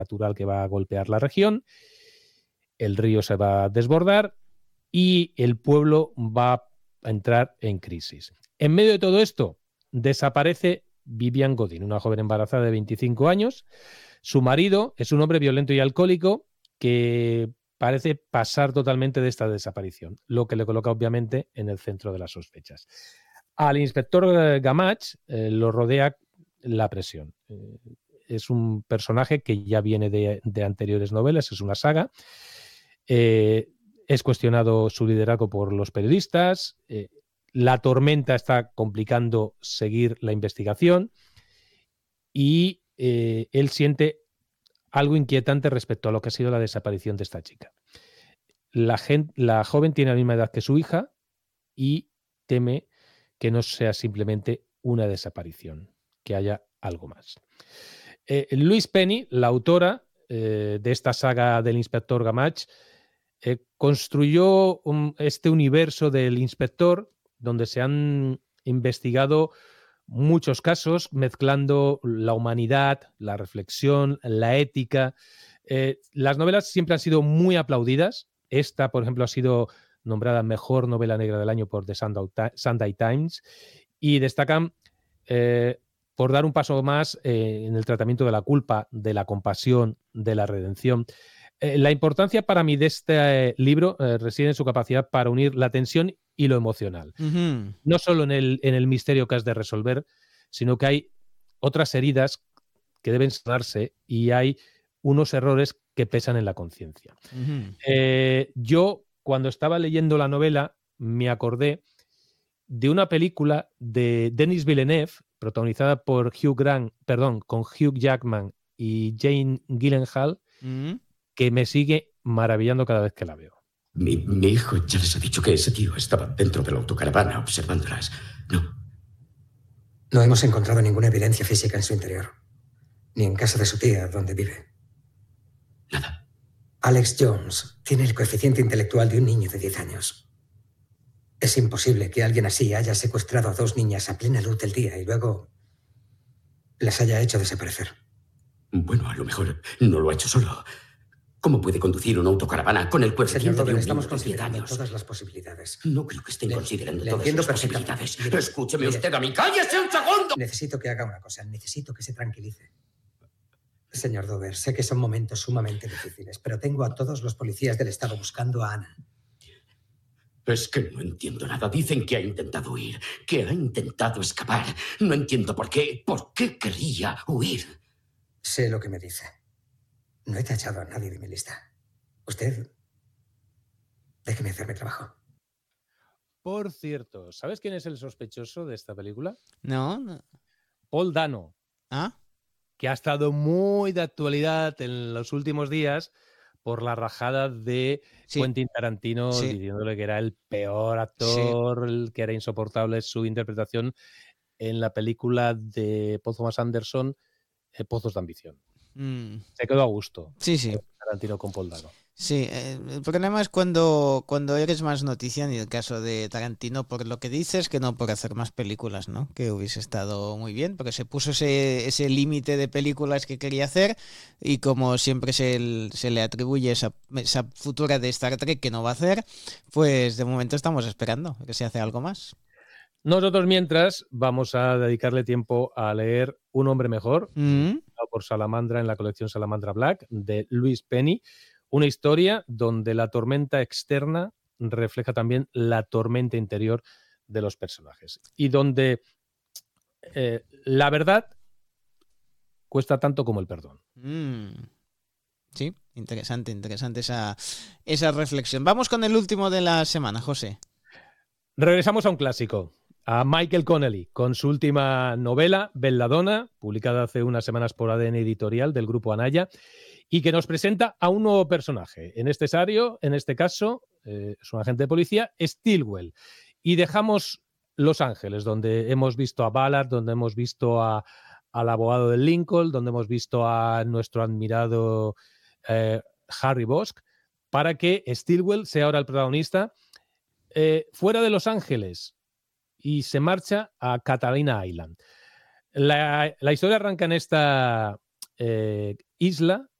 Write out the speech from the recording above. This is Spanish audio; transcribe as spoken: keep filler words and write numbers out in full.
natural que va a golpear la región, el río se va a desbordar y el pueblo va a entrar en crisis. En medio de todo esto, desaparece Vivian Godin, una joven embarazada de veinticinco años. Su marido es un hombre violento y alcohólico que parece pasar totalmente de esta desaparición, lo que le coloca obviamente en el centro de las sospechas. Al inspector Gamach eh, lo rodea la presión. Eh, es un personaje que ya viene de, de anteriores novelas, es una saga. Eh, es cuestionado su liderazgo por los periodistas. Eh, la tormenta está complicando seguir la investigación y eh, él siente algo inquietante respecto a lo que ha sido la desaparición de esta chica. La, gente, la joven tiene la misma edad que su hija y teme que no sea simplemente una desaparición, que haya algo más. Eh, Louise Penny, la autora eh, de esta saga del inspector Gamach, eh, construyó un, este universo del inspector donde se han investigado muchos casos mezclando la humanidad, la reflexión, la ética. Eh, las novelas siempre han sido muy aplaudidas. Esta, por ejemplo, ha sido nombrada mejor novela negra del año por The Sunday Times y destacan eh, por dar un paso más eh, en el tratamiento de la culpa, de la compasión, de la redención. Eh, la importancia para mí de este eh, libro eh, reside en su capacidad para unir la tensión y lo emocional. Uh-huh. No solo en el, en el misterio que has de resolver, sino que hay otras heridas que deben sanarse y hay unos errores que pesan en la conciencia. Uh-huh. Eh, yo, cuando estaba leyendo la novela, me acordé de una película de Denis Villeneuve, protagonizada por Hugh Grant, perdón, con Hugh Jackman y Jane Gyllenhaal, uh-huh. que me sigue maravillando cada vez que la veo. Mi, mi hijo ya les ha dicho que ese tío estaba dentro de la autocaravana observándolas. No. No hemos encontrado ninguna evidencia física en su interior. Ni en casa de su tía, donde vive. Nada. Alex Jones tiene el coeficiente intelectual de un niño de diez años. Es imposible que alguien así haya secuestrado a dos niñas a plena luz del día y luego las haya hecho desaparecer. Bueno, a lo mejor no lo ha hecho solo. ¿Cómo puede conducir una autocaravana con el coeficiente de un estamos niño de diez considerando años? todas las posibilidades. No creo que estén le, considerando le todas entiendo las posibilidades. Mire, Escúcheme mire, usted a mí. ¡Cállese un segundo! Necesito que haga una cosa. Necesito que se tranquilice. Señor Dover, sé que son momentos sumamente difíciles, pero tengo a todos los policías del estado buscando a Ana. Es que no entiendo nada. Dicen que ha intentado huir, que ha intentado escapar. No entiendo por qué. ¿Por qué quería huir? Sé lo que me dice. No he tachado a nadie de mi lista. Usted, déjeme hacer mi trabajo. Por cierto, ¿sabes quién es el sospechoso de esta película? No, no. Paul Dano. ¿Ah? Que ha estado muy de actualidad en los últimos días por la rajada de sí. Quentin Tarantino, sí. diciéndole que era el peor actor, sí. el que era insoportable su interpretación en la película de Paul Thomas Anderson, eh, Pozos de Ambición. Mm. Se quedó a gusto. Sí, sí. Tarantino con Paul Dano. Sí, eh, el problema es cuando, cuando eres más noticia, en el caso de Tarantino, por lo que dices, que no por hacer más películas, ¿no? Que hubiese estado muy bien, porque se puso ese, ese límite de películas que quería hacer y como siempre se, se le atribuye esa, esa futura de Star Trek que no va a hacer, pues de momento estamos esperando que se hace algo más. Nosotros, mientras, vamos a dedicarle tiempo a leer Un hombre mejor, mm-hmm. por Salamandra en la colección Salamandra Black, de Louise Penny. Una historia donde la tormenta externa refleja también la tormenta interior de los personajes. Y donde eh, la verdad cuesta tanto como el perdón. Mm. Sí, interesante, interesante esa, esa reflexión. Vamos con el último de la semana, José. Regresamos a un clásico. A Michael Connelly, con su última novela, Belladonna, publicada hace unas semanas por A D N Editorial del grupo Anaya, y que nos presenta a un nuevo personaje. En este, sario, en este caso, eh, es un agente de policía, Stilwell. Y dejamos Los Ángeles, donde hemos visto a Ballard, donde hemos visto a, al abogado de Lincoln, donde hemos visto a nuestro admirado eh, Harry Bosch, para que Stilwell sea ahora el protagonista. Eh, fuera de Los Ángeles, y se marcha a Catalina Island. La, la historia arranca en esta eh, isla